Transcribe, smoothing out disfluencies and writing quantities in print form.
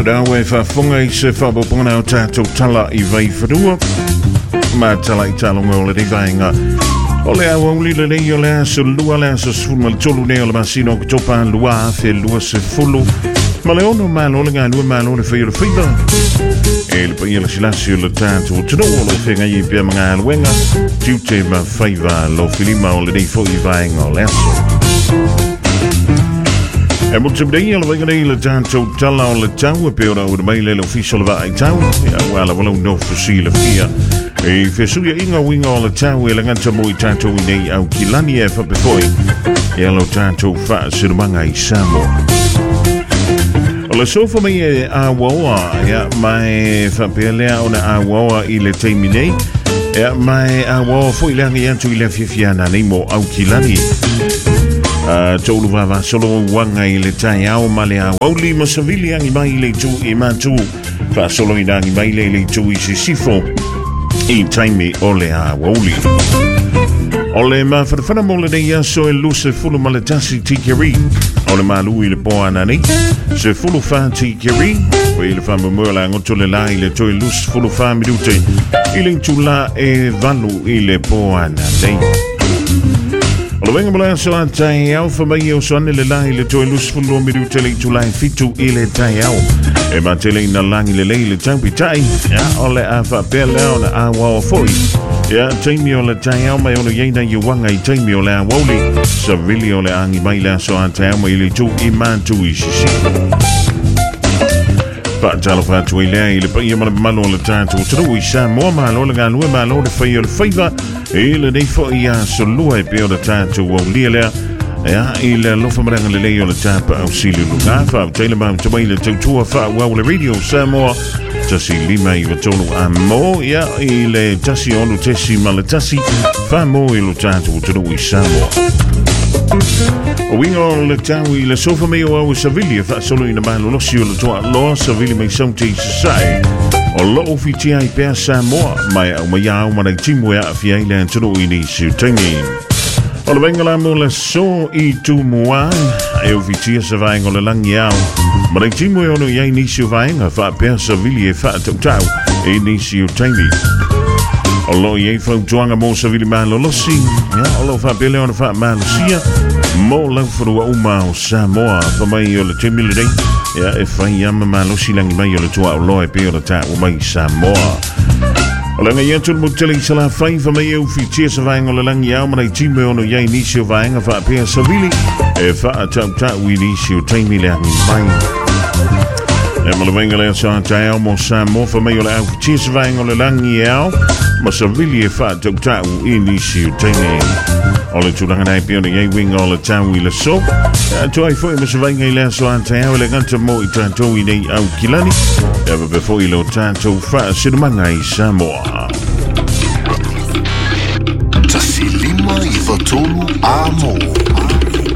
Ila dawe fa funga I se fa bopona o tātou tala I vai whanua. Ma tala I talonga o le revainga. O le awa ulile lei o le aso lua le aso sfulu le tolu ne o le masino ki topa lua afe lua se fulu. Ma le ono malo le ngā lua malo le whaia le whiba. E le paia le silasi o le tātou tino o le whenga I pia mga aluenga. Tiute ma whaiva lo filima o le nei fo I vainga o le aso. E mutu mdei ala wanga nei le tātou tala o le tau e peora o le mai le official va ai tau. E wala wala no fusi le fia. E fesuia inga winga o le tau e le nganta mo I tātou I nei au kilani e whapefoi. E alo tātou wha sirumanga I Samoa. O le sofa mai e awaoa ea mai whapelea o na awaoa I le teimi nei. Ea mai awaoa fo I le angi atu I le fiafiana nei mo au kilani. Tolu vava solo wanga I le tai au male a wauli masavili angi mai le tu I matu fa solo I dangi mai le tu I se sifo I taimi o le a wauli o le mawhana mo le nei aso e lu se fulu maletasi tikeri o le malu I le poa nani se fulu fa tikeri o I le whamu mwela ngoto le la I le toi lus fulu fa midute I le tu la e valu I le poa nani O le wenga mala so tai au fa mai o sone le lai le toi lus fulu miru tele tu lai fitu I le tai au. E ma tele na langi le lei le tampi tai. Ya o le a fa pele o na a wa foi. Ya taimi o le tai au mai o le yeina I wanga I taimi o le a woli. Sa vili o le angi mai la so tai au mai le tu I mantu I sisi. Pa talo fa tu ile le pa yema malo le tanto tru I Samoa malo le galue malo le fai le faiva e le nei fo ia so lua e pe o le tanto o liela ya ile lo fa mranga le lei o le tapa au sili luga fa tele ma tu mai le tu fa wa le radio Samoa tasi lima I tonu amo ya ile tasi onu tesi male tasi fa mo I lo tanto tru I Samoa. O wingo le tau I le sofa mei o au Savilia fa solo I na malo losi o le toa loa Savilia mei saunte I sasai o lo ofitia I pea Samoa mai au mai au mana timu ea fia I le antano I ni siutangi o le wenga la mo le so I tu mua e ofitia sa vaenga o le langi au mana timu e ono iai ni siu vaenga fa pea Savilia fa tau tau I ni siutangi o lo iei fau tuanga mo Savilia malo losi o lo fa pele ona fa malo sia mo lau furua uma o Samoa fa mai o le temile dei ya e fai ama malo silangi mai o le tua o loe pe o le ta o mai Samoa o langa iatu mo tele I sala fai fa mai au fitia sa vaenga o le langi au mana I time ono iai nisi o vaenga fa pea Savili e fa a tau ta ui nisi o taimi le angi mai e ma le venga le sa tai au mo Samoa fa mai o le au fitia sa vaenga o le langi au ma Savili e fa a tau ta ui nisi o taimi o le tulanga nai pia o le iei winga o le tau I le so tu ai foi ma se vainga I le aso antai au le ganta mo I tātou I nei au kilani e wa befo I lo tātou wha sinumanga I Samoa Tasi lima I watolu amo